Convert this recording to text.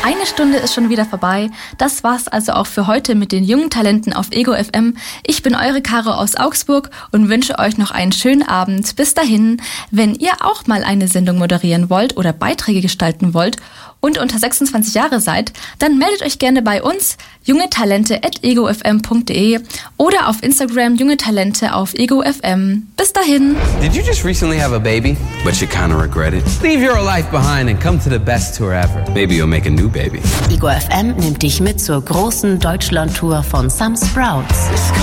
Eine Stunde ist schon wieder vorbei. Das war's also auch für heute mit den jungen Talenten auf Ego FM. Ich bin eure Caro aus Augsburg und wünsche euch noch einen schönen Abend. Bis dahin, wenn ihr auch mal eine Sendung moderieren wollt oder Beiträge gestalten wollt und unter 26 Jahre seid, dann meldet euch gerne bei uns, jungetalente@egofm.de oder auf Instagram jungetalente auf egofm. Bis dahin. Did you just recently have a baby, but you kind of regret it? Leave your life behind and come to the best tour ever. Maybe you'll make a new baby. Ego FM nimmt dich mit zur großen Deutschland-Tour von Some Sprouts.